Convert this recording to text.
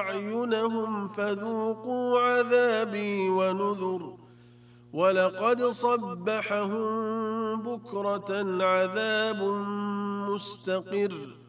أعينهم فذوقوا عذابي ونذر ولقد صبحهم بكرة عذاب مستقر